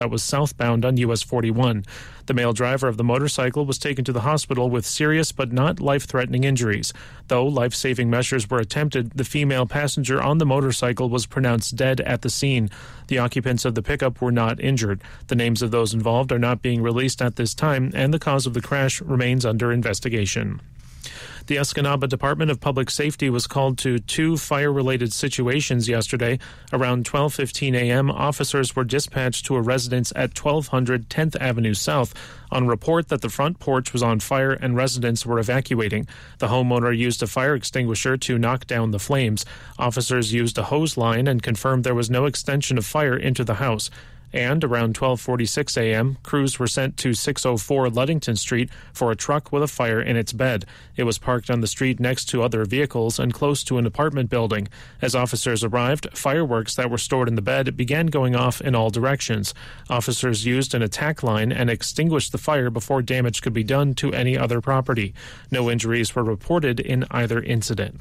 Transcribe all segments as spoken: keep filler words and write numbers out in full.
that was southbound on U S forty-one. The male driver of the motorcycle was taken to the hospital with serious but not life-threatening injuries. Though life-saving measures were attempted, the female passenger on the motorcycle was pronounced dead at the scene. The occupants of the pickup were not injured. The names of those involved are not being released at this time, and the cause of the crash remains under investigation. The Escanaba Department of Public Safety was called to two fire-related situations yesterday. Around twelve fifteen a.m., officers were dispatched to a residence at twelve hundred tenth Avenue South on report that the front porch was on fire and residents were evacuating. The homeowner used a fire extinguisher to knock down the flames. Officers used a hose line and confirmed there was no extension of fire into the house. And around twelve forty-six a.m., crews were sent to six oh four Ludington Street for a truck with a fire in its bed. It was parked on the street next to other vehicles and close to an apartment building. As officers arrived, fireworks that were stored in the bed began going off in all directions. Officers used an attack line and extinguished the fire before damage could be done to any other property. No injuries were reported in either incident.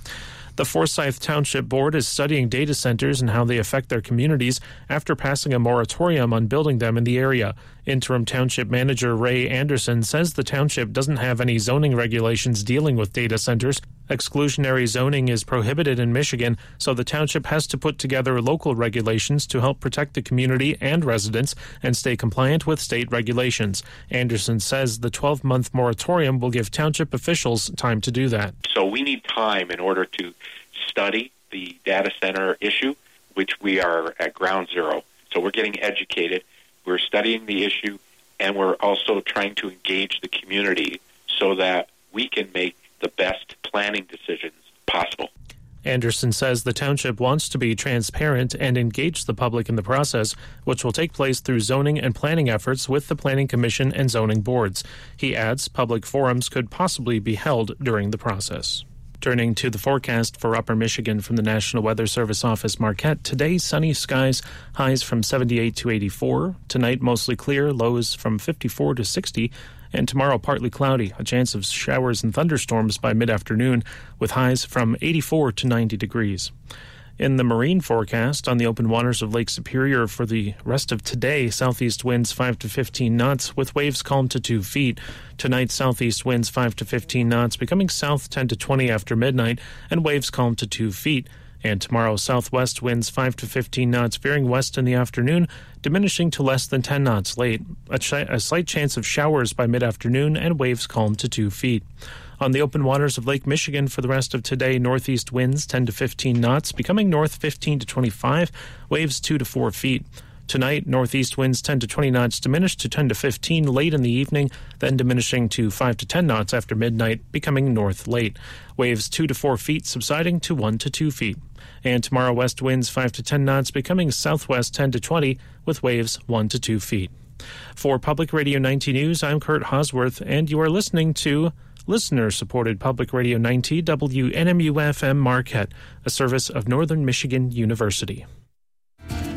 The Forsyth Township Board is studying data centers and how they affect their communities after passing a moratorium on building them in the area. Interim Township Manager Ray Anderson says the township doesn't have any zoning regulations dealing with data centers. Exclusionary zoning is prohibited in Michigan, so the township has to put together local regulations to help protect the community and residents and stay compliant with state regulations. Anderson says the twelve-month moratorium will give township officials time to do that. So we need time in order to study the data center issue, which we are at ground zero. So we're getting educated, we're studying the issue, and we're also trying to engage the community so that we can make the best planning decisions possible. Anderson says the township wants to be transparent and engage the public in the process, which will take place through zoning and planning efforts with the Planning Commission and zoning boards. He adds public forums could possibly be held during the process. Turning to the forecast for Upper Michigan from the National Weather Service Office Marquette. Today, sunny skies, highs from seventy-eight to eighty-four. Tonight, mostly clear, lows from fifty-four to sixty. And tomorrow, partly cloudy, a chance of showers and thunderstorms by mid-afternoon, with highs from eighty-four to ninety degrees. In the marine forecast, on the open waters of Lake Superior for the rest of today, southeast winds five to fifteen knots, with waves calm to two feet. Tonight, southeast winds five to fifteen knots, becoming south ten to twenty after midnight, and waves calm to two feet. And tomorrow, southwest winds five to fifteen knots, veering west in the afternoon, diminishing to less than ten knots late. A, ch- a slight chance of showers by mid-afternoon, and waves calm to two feet. On the open waters of Lake Michigan for the rest of today, northeast winds ten to fifteen knots, becoming north fifteen to twenty-five, waves two to four feet. Tonight, northeast winds ten to twenty knots, diminished to ten to fifteen late in the evening, then diminishing to five to ten knots after midnight, becoming north late. Waves two to four feet, subsiding to one to two feet. And tomorrow, west winds five to ten knots, becoming southwest ten to twenty, with waves one to two feet. For Public Radio ninety News, I'm Kurt Hosworth, and you are listening to listener-supported Public Radio ninety W N M U F M Marquette, a service of Northern Michigan University.